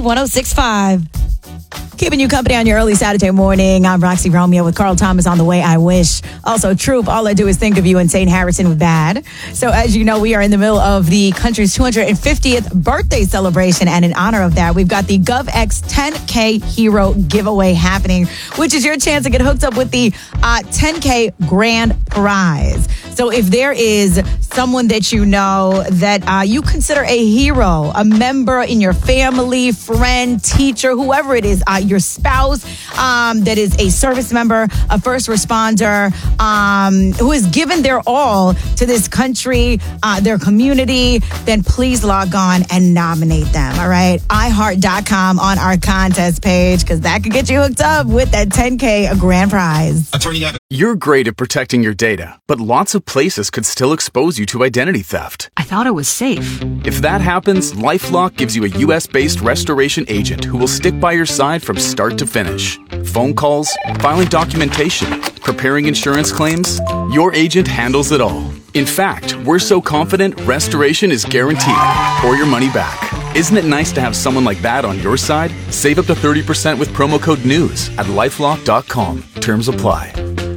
106.5. Keeping you company on your early Saturday morning. I'm Roxy Romeo with Carl Thomas on The Way I Wish. Also, Troop, All I Do Is Think of You, and St. Harrison with Bad. So as you know, we are in the middle of the country's 250th birthday celebration. And in honor of that, we've got the GovX 10K Hero giveaway happening, which is your chance to get hooked up with the 10K grand prize. So if there is someone that you know that you consider a hero, a member in your family, friend, teacher, whoever it is, your spouse that is a service member, a first responder, who has given their all to this country, their community, then please log on and nominate them. All right. iHeart.com on our contest page, because that could get you hooked up with that 10K grand prize. You're great at protecting your data, but lots of places could still expose you to identity theft. I thought it was safe. If that happens, LifeLock gives you a U.S.-based restoration agent who will stick by your side from start to finish. Phone calls, filing documentation, preparing insurance claims, your agent handles it all. In fact, we're so confident restoration is guaranteed or your money back. Isn't it nice to have someone like that on your side? Save up to 30% with promo code NEWS at LifeLock.com. Terms apply.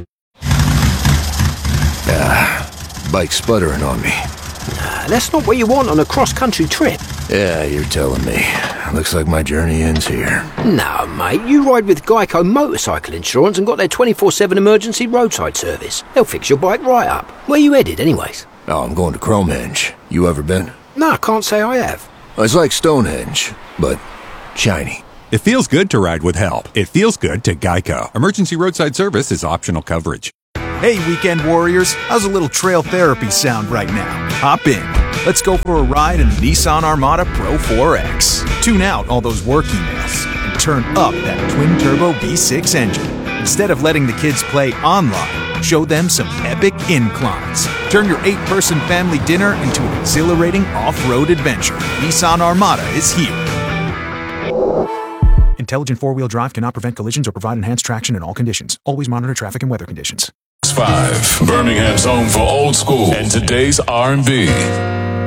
Bike's sputtering on me. That's not what you want on a cross-country trip. Yeah, you're telling me. Looks like my journey ends here. No, mate, you ride with Geico Motorcycle Insurance and got their 24/7 emergency roadside service. They'll fix your bike right up. Where you headed, anyways? Oh, I'm going to Cromehenge. You ever been? No, I can't say I have. It's like Stonehenge, but shiny. It feels good to ride with help. It feels good to Geico. Emergency roadside service is optional coverage. Hey, weekend warriors, how's a little trail therapy sound right now? Hop in. Let's go for a ride in the Nissan Armada Pro 4X. Tune out all those work emails and turn up that twin-turbo V6 engine. Instead of letting the kids play online, show them some epic inclines. Turn your 8-person family dinner into an exhilarating off-road adventure. Nissan Armada is here. Intelligent four-wheel drive cannot prevent collisions or provide enhanced traction in all conditions. Always monitor traffic and weather conditions. 5, Birmingham's home for old school and today's R&B.